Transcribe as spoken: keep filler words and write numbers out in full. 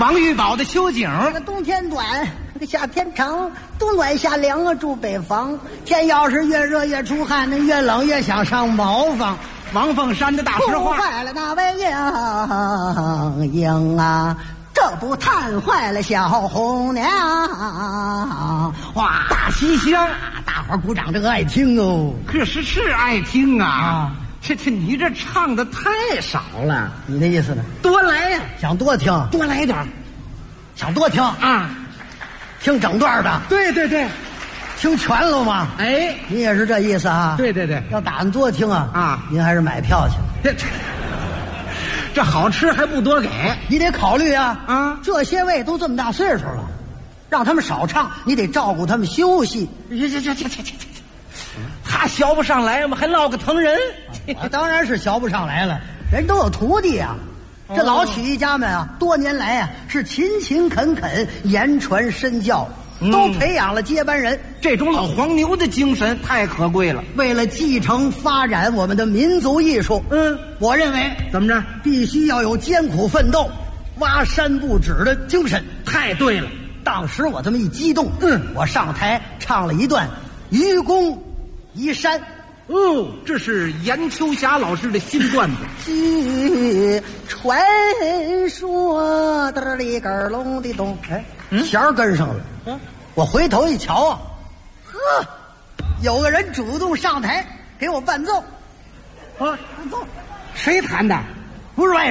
王玉宝的秋景。 这个冬天短，这个夏天长，冬暖夏凉啊，住北方。天要是越热越出汗，那越冷越想上茅房。 王凤山的大实话。 坏了那位英英啊，这不探坏了小红娘。 哇，大西厢， 大伙儿鼓掌，这个爱听哦。 可是是爱听啊。 啊这这你这唱的太少了， 你的意思呢？ 多来呀、 想多听， 多来点儿想多听啊！ 听整段的， 对对对， 听全了吗？ 哎， 你也是这意思啊？ 对对对， 要打算多听啊啊， 您还是买票去。 这这这好吃还不多给你得考虑啊啊！ 这些位都这么大岁数了，让他们少唱，你得照顾他们休息。 这这这这这这，他学不上来嘛，还落个疼人。 我当然是学不上来了，人都有徒弟啊。这老曲艺家们啊，多年来啊是勤勤恳恳，言传身教，都培养了接班人。 这种老黄牛的精神太可贵了。 为了继承发展我们的民族艺术， 嗯， 我认为怎么着？ 必须要有艰苦奋斗、挖山不止的精神。 太对了。 当时我这么一激动，嗯，我上台唱了一段《愚公移山》。 哦，这是严秋霞老师的新段子。 据传说的里根隆的咚，哎，弦儿跟上了。嗯，我回头一瞧啊，呵，有个人主动上台给我伴奏。 啊，谁弹的？ 不是外人。